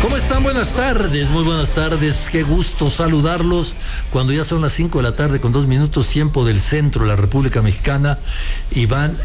¿Cómo están? Buenas tardes, muy buenas tardes. Qué gusto saludarlos cuando ya son las 5 de la tarde con 2 minutos, tiempo del centro de la República Mexicana, y van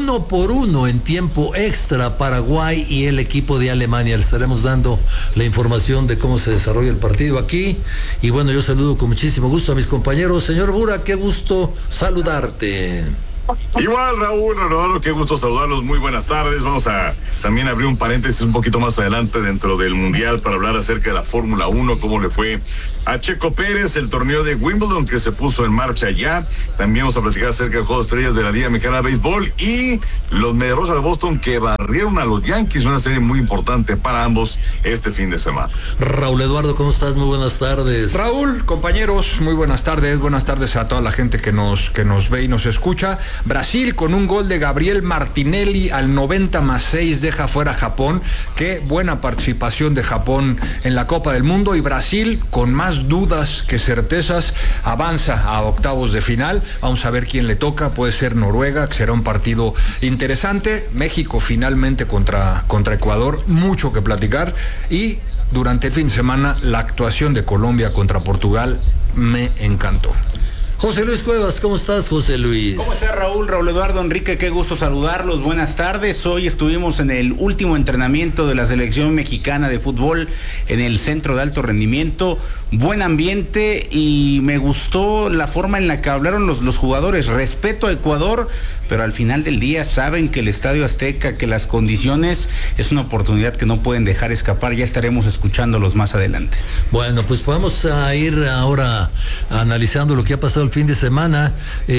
1-1 en tiempo extra Paraguay y el equipo de Alemania. Les estaremos dando la información de cómo se desarrolla el partido aquí. Y bueno, yo saludo con muchísimo gusto a mis compañeros. Señor Bura, qué gusto saludarte. Igual, Raúl, qué gusto saludarlos, muy buenas tardes. Vamos a también abrir un paréntesis un poquito más adelante dentro del Mundial para hablar acerca de la Fórmula 1, cómo le fue a Checo Pérez, el torneo de Wimbledon que se puso en marcha ya. También vamos a platicar acerca del Juego de Estrellas de la Liga Mexicana de Béisbol y los Medias Rojas de Boston que barrieron a los Yankees, una serie muy importante para ambos este fin de semana. Raúl Eduardo, ¿cómo estás? Muy buenas tardes. Raúl, compañeros, muy buenas tardes a toda la gente que nos ve y nos escucha. Brasil con un gol de Gabriel Martinelli al 90+6 deja fuera a Japón. Qué buena participación de Japón en la Copa del Mundo, y Brasil con más dudas que certezas avanza a octavos de final. Vamos a ver quién le toca, puede ser Noruega, que será un partido interesante. México finalmente contra Ecuador, mucho que platicar, y durante el fin de semana la actuación de Colombia contra Portugal me encantó. José Luis Cuevas, ¿cómo estás, José Luis? ¿Cómo estás, Raúl? Raúl Eduardo, Enrique, qué gusto saludarlos. Buenas tardes. Hoy estuvimos en el último entrenamiento de la selección mexicana de fútbol en el Centro de Alto Rendimiento. Buen ambiente y me gustó la forma en la que hablaron los jugadores. Respeto a Ecuador, pero al final del día saben que el Estadio Azteca, que las condiciones, es una oportunidad que no pueden dejar escapar. Ya estaremos escuchándolos más adelante. Bueno, pues vamos a ir ahora analizando lo que ha pasado el fin de semana.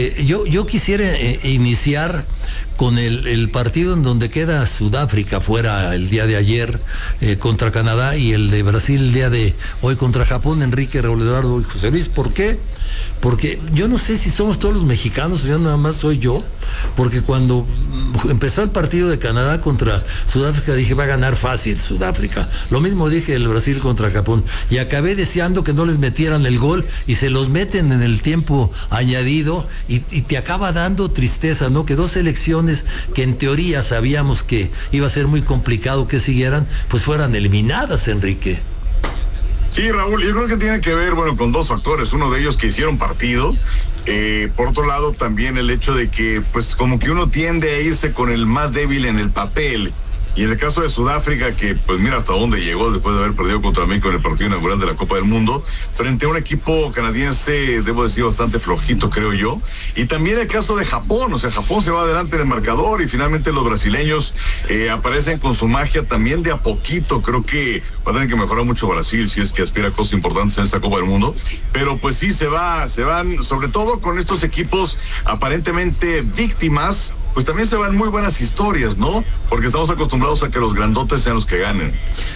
Yo quisiera iniciar con el partido en donde queda Sudáfrica fuera el día de ayer contra Canadá, y el de Brasil el día de hoy contra Japón. Enrique, Raúl Eduardo y José Luis, ¿por qué? Porque yo no sé si somos todos los mexicanos o ya nada más soy yo, porque cuando empezó el partido de Canadá contra Sudáfrica dije, va a ganar fácil Sudáfrica. Lo mismo dije el Brasil contra Japón, y acabé deseando que no les metieran el gol, y se los meten en el tiempo añadido, y te acaba dando tristeza, ¿no? Que dos selecciones que en teoría sabíamos que iba a ser muy complicado que siguieran, pues fueran eliminadas, Enrique. Sí, Raúl, yo creo que tiene que ver, con dos factores. Uno de ellos, que hicieron partido. Por otro lado, también el hecho de que, pues, como que uno tiende a irse con el más débil en el papel. Y en el caso de Sudáfrica, que pues mira hasta dónde llegó después de haber perdido contra México en el partido inaugural de la Copa del Mundo, frente a un equipo canadiense, debo decir, bastante flojito, creo yo. Y también el caso de Japón, o sea, Japón se va adelante en el marcador, y finalmente los brasileños aparecen con su magia también de a poquito. Creo que va a tener que mejorar mucho Brasil si es que aspira a cosas importantes en esta Copa del Mundo. Pero pues sí, se van, sobre todo con estos equipos aparentemente víctimas, pues también se van muy buenas historias, ¿no? Porque estamos acostumbrados a que los grandotes sean los que ganen.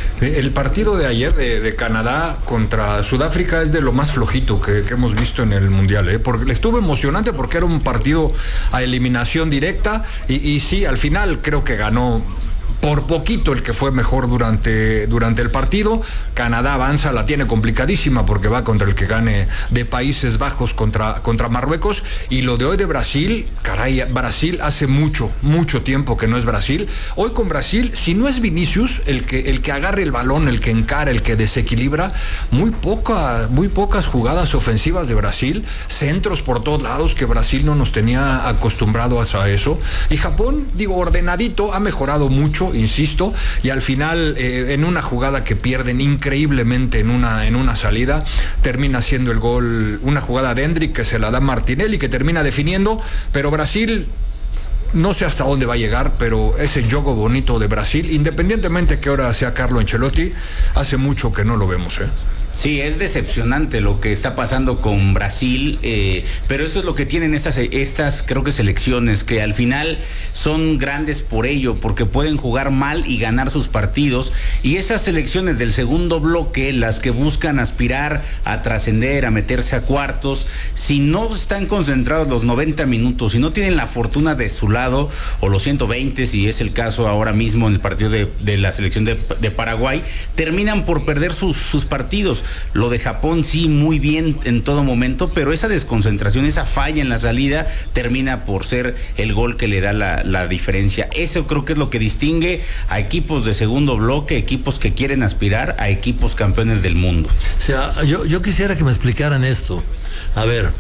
El partido de ayer de Canadá contra Sudáfrica es de lo más flojito que hemos visto en el Mundial, porque estuvo emocionante porque era un partido a eliminación directa, y sí, al final creo que ganó por poquito el que fue mejor durante el partido. Canadá avanza, la tiene complicadísima porque va contra el que gane de Países Bajos contra Marruecos. Y lo de hoy de Brasil, caray, Brasil hace mucho tiempo que no es Brasil. Hoy con Brasil, si no es Vinicius el que agarre el balón, el que encara, el que desequilibra, muy pocas jugadas ofensivas de Brasil, centros por todos lados que Brasil no nos tenía acostumbrados a eso. Y Japón, ordenadito, ha mejorado mucho, insisto, y al final en una jugada que pierden increíblemente en una salida, termina siendo el gol, una jugada de Endrick que se la da Martinelli, que termina definiendo. Pero Brasil, no sé hasta dónde va a llegar, pero ese juego bonito de Brasil, independientemente que ahora sea Carlo Ancelotti, hace mucho que no lo vemos, Sí, es decepcionante lo que está pasando con Brasil, pero eso es lo que tienen estas creo que selecciones, que al final son grandes por ello, porque pueden jugar mal y ganar sus partidos, y esas selecciones del segundo bloque, las que buscan aspirar a trascender, a meterse a cuartos, si no están concentrados los 90 minutos, si no tienen la fortuna de su lado, o los 120, si es el caso ahora mismo en el partido de la selección de Paraguay, terminan por perder sus partidos. equipos. Lo de Japón sí, muy bien en todo momento, pero esa desconcentración, esa falla en la salida termina por ser el gol que le da la diferencia. Eso creo que es lo que distingue a equipos de segundo bloque, equipos que quieren aspirar a equipos campeones del mundo. O sea, yo quisiera que me explicaran esto. A ver,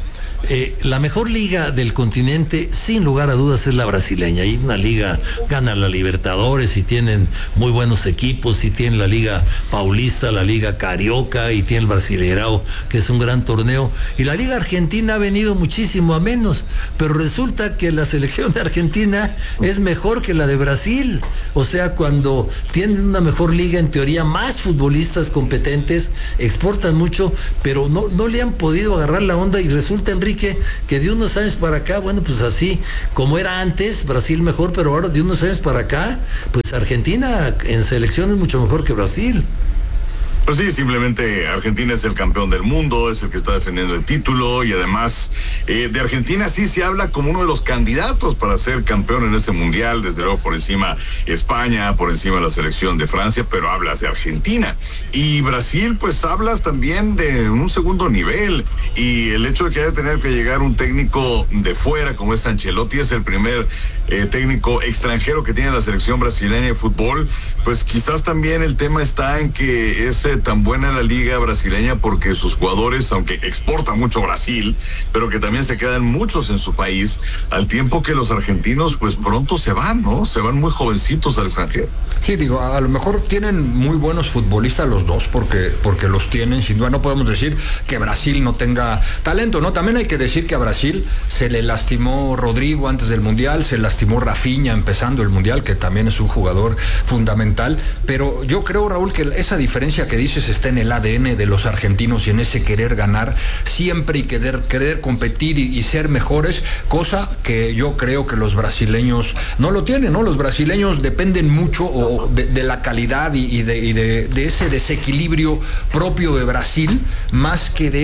la mejor liga del continente, sin lugar a dudas, es la brasileña. Y una liga gana la Libertadores y tienen muy buenos equipos, y tienen la Liga Paulista, la Liga Carioca, y tiene el Brasileirao, que es un gran torneo. Y la Liga Argentina ha venido muchísimo a menos, pero resulta que la selección de Argentina es mejor que la de Brasil. O sea, cuando tienen una mejor liga, en teoría más futbolistas competentes, exportan mucho, pero no le han podido agarrar la onda, y resulta, Enrique, que de unos años para acá, bueno, pues así como era antes, Brasil mejor, pero ahora de unos años para acá, pues Argentina en selección es mucho mejor que Brasil. Pues sí, simplemente Argentina es el campeón del mundo, es el que está defendiendo el título, y además de Argentina sí se habla como uno de los candidatos para ser campeón en este mundial, desde luego por encima España, por encima de la selección de Francia, pero hablas de Argentina. Y Brasil, pues hablas también de un segundo nivel, y el hecho de que haya de tener que llegar un técnico de fuera como es Ancelotti, es el primer técnico extranjero que tiene la selección brasileña de fútbol, pues quizás también el tema está en que es tan buena la liga brasileña porque sus jugadores, aunque exporta mucho Brasil, pero que también se quedan muchos en su país, al tiempo que los argentinos pues pronto se van, ¿no? Se van muy jovencitos al extranjero. Sí, digo, a lo mejor tienen muy buenos futbolistas los dos, porque los tienen, sin duda. No podemos decir que Brasil no tenga talento, ¿no? También hay que decir que a Brasil se le lastimó Rodrigo antes del Mundial, se lastimó Rafinha empezando el Mundial, que también es un jugador fundamental, pero yo creo, Raúl, que esa diferencia que dices está en el ADN de los argentinos, y en ese querer ganar siempre, y querer competir y ser mejores, cosa que yo creo que los brasileños no lo tienen, ¿no? Los brasileños dependen mucho de la calidad y de ese desequilibrio propio de Brasil, más que de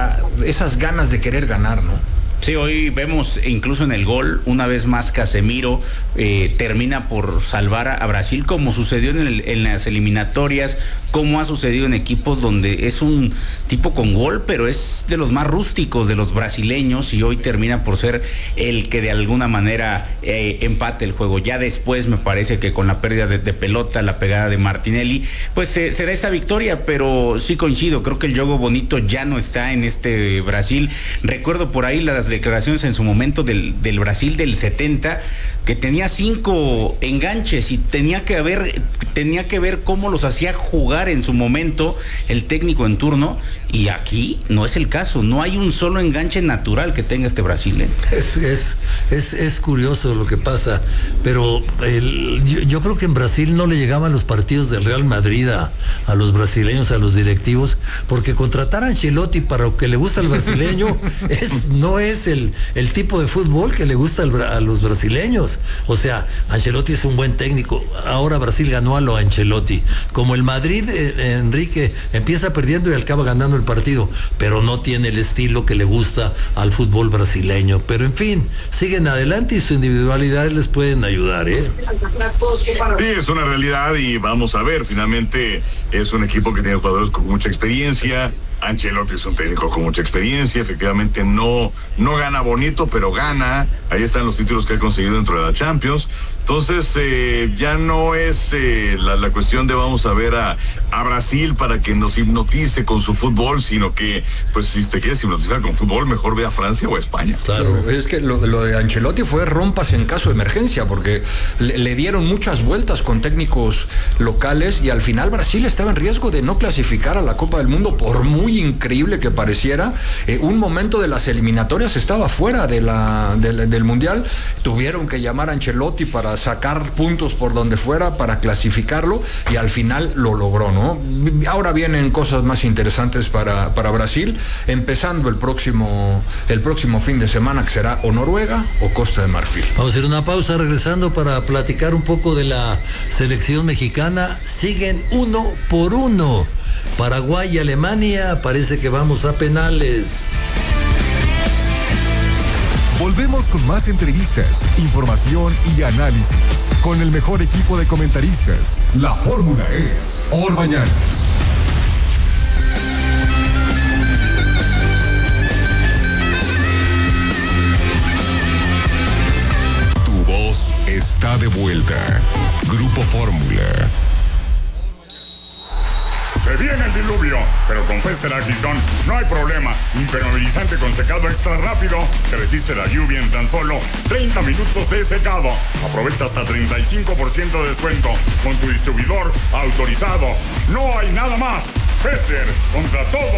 esas ganas de querer ganar, ¿no? Sí, hoy vemos incluso en el gol, una vez más Casemiro termina por salvar a Brasil, como sucedió en las eliminatorias, como ha sucedido en equipos donde es un tipo con gol, pero es de los más rústicos de los brasileños, y hoy termina por ser el que de alguna manera empate el juego. Ya después me parece que con la pérdida de pelota, la pegada de Martinelli, pues se da esa victoria, pero sí coincido, creo que el juego bonito ya no está en este Brasil. Recuerdo por ahí las declaraciones en su momento del Brasil del 70, que tenía 5 enganches y tenía que ver cómo los hacía jugar en su momento el técnico en turno, y aquí no es el caso, no hay un solo enganche natural que tenga este Brasil, ¿eh? Es curioso lo que pasa, pero yo creo que en Brasil no le llegaban los partidos del Real Madrid a los brasileños, a los directivos, porque contratar a Ancelotti para lo que le gusta al brasileño no es el tipo de fútbol que le gusta a los brasileños. O sea, Ancelotti es un buen técnico. Ahora Brasil ganó a lo Ancelotti. Como el Madrid, Enrique, empieza perdiendo y acaba ganando el partido, pero no tiene el estilo que le gusta al fútbol brasileño. Pero en fin, siguen adelante y su individualidad les pueden ayudar, ¿eh? Sí, es una realidad, y vamos a ver, finalmente es un equipo que tiene jugadores con mucha experiencia. Ancelotti es un técnico con mucha experiencia, efectivamente no gana bonito, pero gana. Ahí están los títulos que ha conseguido dentro de la Champions. Entonces ya no es la cuestión de vamos a ver a Brasil para que nos hipnotice con su fútbol, sino que pues si te quieres hipnotizar con fútbol, mejor ve a Francia o a España. Claro, es que lo de Ancelotti fue rompas en caso de emergencia, porque le dieron muchas vueltas con técnicos locales, y al final Brasil estaba en riesgo de no clasificar a la Copa del Mundo, por muy increíble que pareciera. Un momento de las eliminatorias estaba fuera del Mundial, tuvieron que llamar a Ancelotti para sacar puntos por donde fuera para clasificarlo, y al final lo logró, ¿no? Ahora vienen cosas más interesantes para Brasil, empezando el próximo fin de semana, que será o Noruega o Costa de Marfil. Vamos a hacer una pausa, regresando para platicar un poco de la selección mexicana. Siguen 1-1. Paraguay y Alemania, parece que vamos a penales. Volvemos con más entrevistas, información y análisis. Con el mejor equipo de comentaristas. La fórmula es Orbañanos. está de vuelta. Grupo Fórmula. Se viene el diluvio, pero con Fester Agritón no hay problema. Impermeabilizante con secado extra rápido que resiste la lluvia en tan solo 30 minutos de secado. Aprovecha hasta 35% de descuento con tu distribuidor autorizado. No hay nada más. Fester, contra todo.